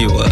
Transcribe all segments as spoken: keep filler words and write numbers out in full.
Jiwa.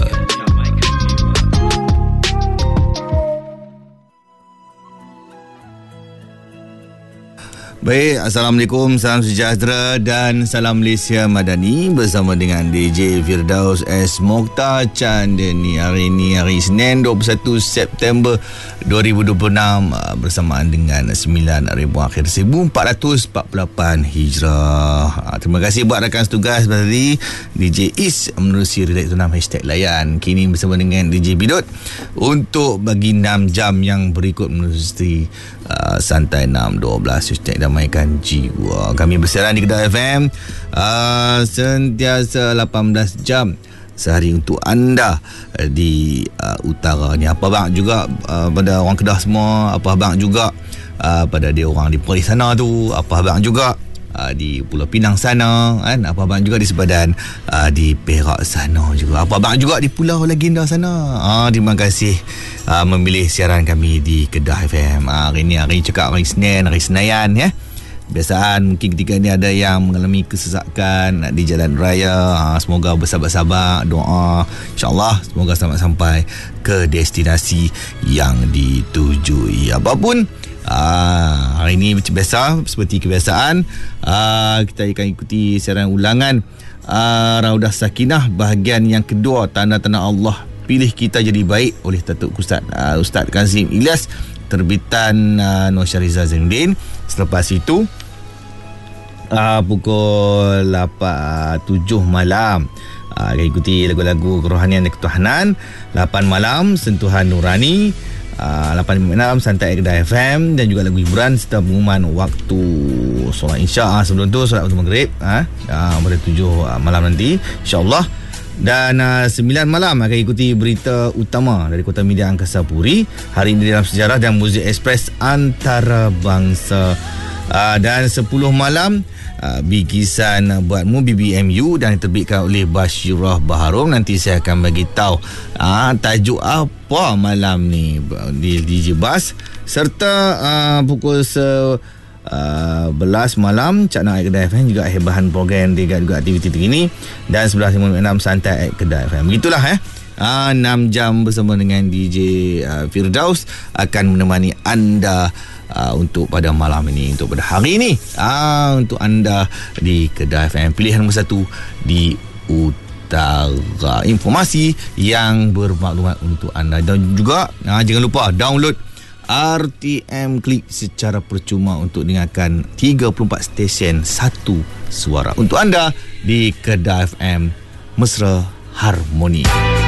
Baik, Assalamualaikum, salam sejahtera dan salam Malaysia Madani bersama dengan D J Firdaus S. Mokhtar Chandni. Hari ini hari Isnin dua puluh satu September dua ribu dua puluh enam bersamaan dengan sembilan Rabiul Akhir seribu empat ratus empat puluh lapan Hijrah. Terima kasih buat rakan setugas tadi D J Is menerusi relax enam hashtag layan. Kini bersama dengan D J Bidot untuk bagi enam jam yang berikut menerusi uh, santai enam dua belas hashtag damaikan jiwa. Kami bersiaran di Kedah F M uh, sentiasa lapan belas jam sehari untuk anda di uh, utara ni. Apa bang juga uh, pada orang Kedah semua, apa bang juga uh, pada dia orang di Perlis sana tu, apa bang juga uh, di Pulau Pinang sana kan, apa bang juga di Sepadan, uh, di Perak sana juga, apa bang juga di Pulau Legenda sana. Uh, terima kasih uh, memilih siaran kami di Kedah F M. Uh, hari ni hari cakap hari Senin, hari Senayan ya. Biasaan mungkin ketika ni ada yang mengalami kesesakan di jalan raya. Ha, semoga bersabar-sabar, doa insyaAllah semoga selamat sampai ke destinasi yang ditujui. Apapun ha, hari ini biasa seperti kebiasaan ha, kita akan ikuti siaran ulangan ha, Raudah Sakinah bahagian yang kedua, Tanda-Tanda Allah Pilih Kita Jadi Baik oleh Datuk Ustaz ha, Ustaz Kazim Ilyas, terbitan uh, Nur Syahrizal Zainuddin. Selepas itu uh, pukul lapan, tujuh malam uh, akan ikuti lagu-lagu kerohanian dan ketuhanan. Lapan malam Sentuhan Nurani, uh, lapan malam Santai Kedah F M, dan juga lagu hiburan serta pengumuman waktu solat Isya. uh, Sebelum tu solat waktu Maghrib uh, uh, pada tujuh uh, malam nanti insyaAllah. Dan uh, sembilan malam akan ikuti berita utama dari Kota Media Angkasa Puri, Hari Ini Dalam Sejarah dan Muzik Express Antarabangsa. uh, Dan sepuluh malam uh, Bikisan Buatmu B B M U dan diterbitkan oleh Bashirah Baharom. Nanti saya akan bagi tahu uh, tajuk apa malam ni di D J Bas. Serta uh, pukul se Uh, belas malam Cak Nak Kedah F M, juga hebahan program dia juga aktiviti terkini, dan sebelas lima puluh enam Santai Kedah F M. Begitulah eh uh, enam jam bersama dengan D J uh, Firdaus akan menemani anda uh, untuk pada malam ini, untuk pada hari ini, uh, untuk anda di Kedah F M, pilihan nombor satu di utara. Informasi yang bermaklumat untuk anda. Dan juga uh, jangan lupa download R T M Klik secara percuma untuk dengarkan tiga puluh empat stesen satu suara untuk anda di Kedah F M. Mesra Harmoni.